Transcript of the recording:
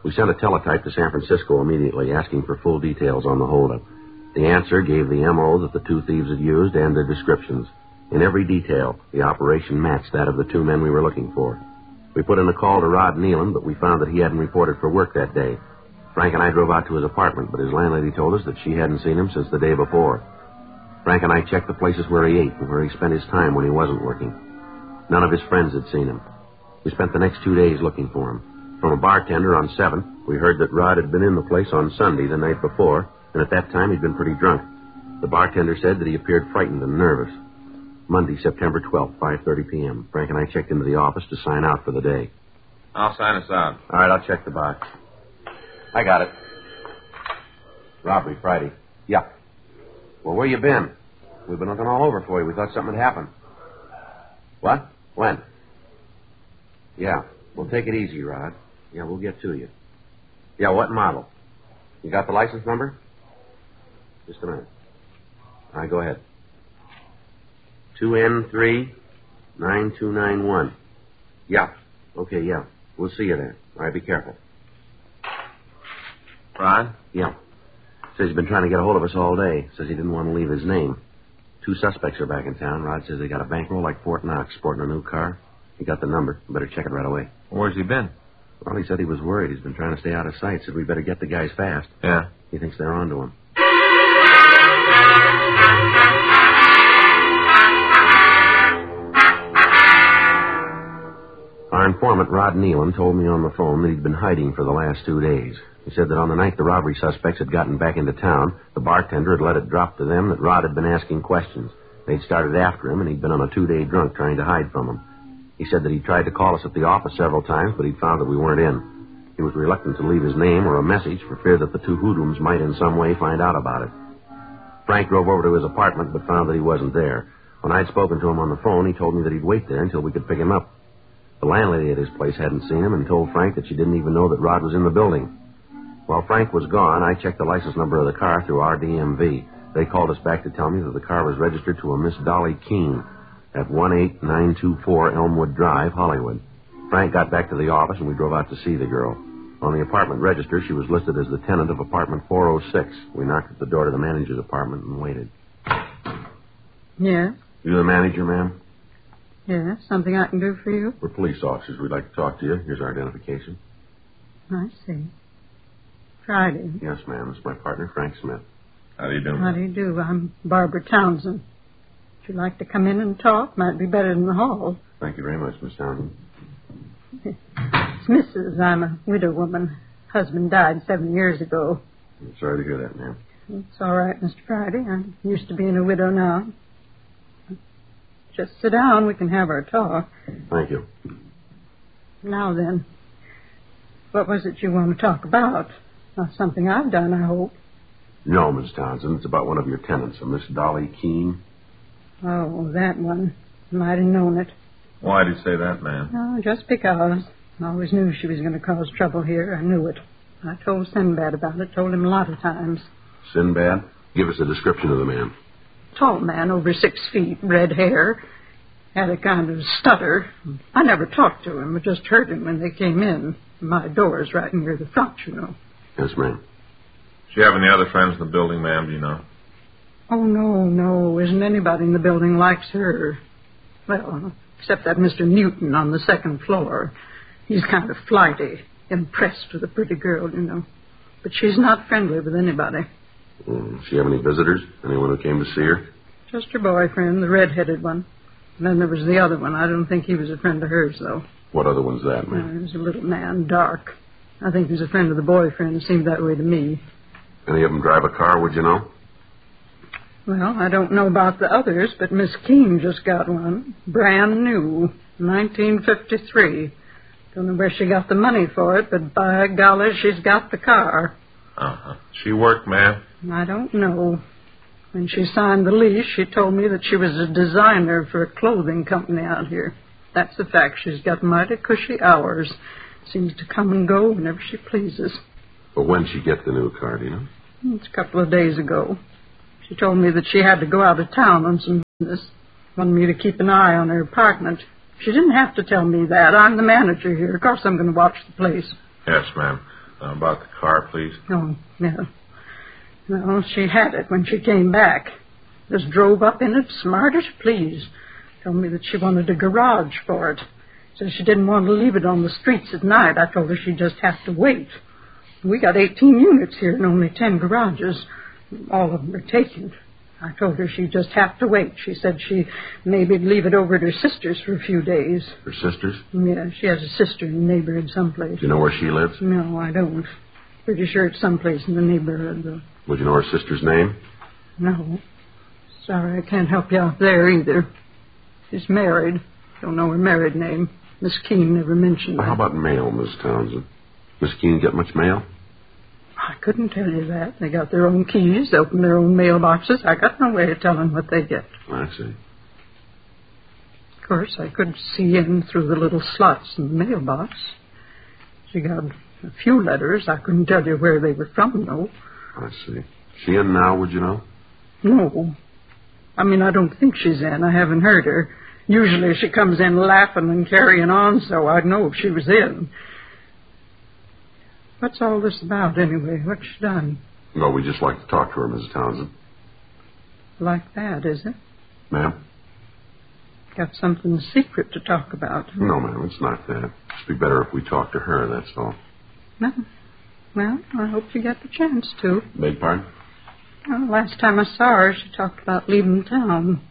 We sent a teletype to San Francisco immediately, asking for full details on the holdup. The answer gave the M.O. that the two thieves had used and their descriptions. In every detail, the operation matched that of the two men we were looking for. We put in a call to Rod Nealon, but we found that he hadn't reported for work that day. Frank and I drove out to his apartment, but his landlady told us that she hadn't seen him since the day before. Frank and I checked the places where he ate and where he spent his time when he wasn't working. None of his friends had seen him. We spent the next 2 days looking for him. From a bartender on 7th, we heard that Rod had been in the place on Sunday the night before, and at that time he'd been pretty drunk. The bartender said that he appeared frightened and nervous. Monday, September 12th, 5:30 p.m. Frank and I checked into the office to sign out for the day. I'll sign us out. All right, I'll check the box. I got it. Robbery Friday. Yeah. Well, where you been? We've been looking all over for you. We thought something had happened. What? When? Yeah. Well, take it easy, Rod. Yeah, we'll get to you. Yeah, what model? You got the license number? Just a minute. All right, go ahead. 2N3-9291. Yeah. Okay, yeah. We'll see you there. All right, be careful. Rod? Yeah. Says he's been trying to get a hold of us all day. Says he didn't want to leave his name. 2 suspects are back in town. Rod says they got a bankroll like Fort Knox, sporting a new car. He got the number. Better check it right away. Where's he been? Well, he said he was worried. He's been trying to stay out of sight. Said we better get the guys fast. Yeah. He thinks they're on to him. Our informant, Rod Nealon, told me on the phone that he'd been hiding for the last 2 days. He said that on the night the robbery suspects had gotten back into town, the bartender had let it drop to them that Rod had been asking questions. They'd started after him, and he'd been on a 2-day drunk trying to hide from him. He said that he'd tried to call us at the office several times, but he'd found that we weren't in. He was reluctant to leave his name or a message for fear that the two hoodlums might in some way find out about it. Frank drove over to his apartment, but found that he wasn't there. When I'd spoken to him on the phone, he told me that he'd wait there until we could pick him up. The landlady at his place hadn't seen him and told Frank that she didn't even know that Rod was in the building. While Frank was gone, I checked the license number of the car through RDMV. They called us back to tell me that the car was registered to a Miss Dolly Keene at 18924 Elmwood Drive, Hollywood. Frank got back to the office, and we drove out to see the girl. On the apartment register, she was listed as the tenant of apartment 406. We knocked at the door to the manager's apartment and waited. Yeah? You the manager, ma'am? Yeah, something I can do for you? We're police officers. We'd like to talk to you. Here's our identification. I see. Friday. Yes, ma'am. This is my partner, Frank Smith. How do you do? How do you do? I'm Barbara Townsend. If you'd like to come in and talk, might be better in the hall. Thank you very much, Miss Townsend. It's Mrs. I'm a widow woman. Husband died 7 years ago. I'm sorry to hear that, ma'am. It's all right, Mr. Friday. I'm used to being a widow now. Just sit down. We can have our talk. Thank you. Now then, what was it you want to talk about? Not something I've done, I hope. No, Miss Townsend. It's about one of your tenants, a Miss Dolly Keene. Oh, that one. Might have known it. Why'd he say that, man? Oh, just because. I always knew she was going to cause trouble here. I knew it. I told Sinbad about it. Told him a lot of times. Sinbad? Give us a description of the man. Tall man, over 6 feet, red hair. Had a kind of stutter. I never talked to him. I just heard him when they came in. My door's right near the front, you know. Yes, ma'am. Does she have any other friends in the building, ma'am? Do you know? Oh, no. Isn't anybody in the building likes her. Well, except that Mr. Newton on the 2nd floor. He's kind of flighty, impressed with a pretty girl, you know. But she's not friendly with anybody. Does she have any visitors? Anyone who came to see her? Just her boyfriend, the red-headed one. And then there was the other one. I don't think he was a friend of hers, though. What other one's that, ma'am? He was a little man, dark. I think he was a friend of the boyfriend. It seemed that way to me. Any of them drive a car, would you know? Well, I don't know about the others, but Miss Keene just got one. Brand new. 1953. Don't know where she got the money for it, but by golly, she's got the car. Uh-huh. She worked, ma'am? I don't know. When she signed the lease, she told me that she was a designer for a clothing company out here. That's the fact. She's got mighty cushy hours. Seems to come and go whenever she pleases. But when she get the new car, do you know? It's a couple of days ago. She told me that she had to go out of town on some business. Wanted me to keep an eye on her apartment. She didn't have to tell me that. I'm the manager here. Of course I'm going to watch the place. Yes, ma'am. About the car, please. Oh, yeah. No, she had it when she came back. Just drove up in it, smart as you please. Told me that she wanted a garage for it. Said she didn't want to leave it on the streets at night. I told her she'd just have to wait. We got 18 units here and only 10 garages. All of them are taken. I told her she'd just have to wait. She said she maybe leave it over at her sister's for a few days. Her sister's? Yeah, she has a sister in the neighborhood someplace. Do you know where she lives? No, I don't. Pretty sure it's someplace in the neighborhood, though. Would you know her sister's name? No. Sorry, I can't help you out there either. She's married. Don't know her married name. Miss Keene never mentioned Well, that. how about mail, Miss Townsend? Miss Keene get much mail? I couldn't tell you that. They got their own keys, open their own mailboxes. I got no way of telling what they get. I see. Of course, I could see in through the little slots in the mailbox. She got a few letters. I couldn't tell you where they were from, though. I see. She in now, would you know? No. I mean, I don't think she's in. I haven't heard her. Usually she comes in laughing and carrying on, so I'd know if she was in. What's all this about, anyway? What's she done? Well, we'd just like to talk to her, Mrs. Townsend. Like that, is it? Ma'am? Got something secret to talk about. No, ma'am, it's not that. It'd be better if we talked to her, that's all. No. Well, I hope you get the chance to. Beg pardon? Well, last time I saw her, she talked about leaving town.